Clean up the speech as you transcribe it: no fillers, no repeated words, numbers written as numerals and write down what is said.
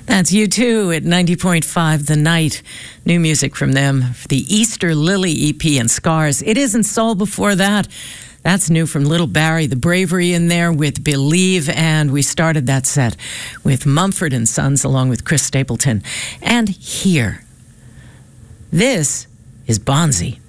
That's U2 at 90.5 The Night. New music from them. The Easter Lily EP and Scars. It Isn't Soul before that. That's new from Little Barry. The Bravery in there with Believe. And we started that set with Mumford & Sons along with Chris Stapleton. And here, this is Bonzi.